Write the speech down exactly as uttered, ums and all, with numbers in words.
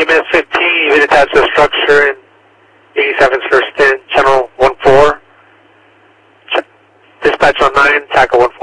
minutes fifteen, you've been attached to the structure in eighty-seven's first stint, channel one four. Dispatch on nine, tackle one four.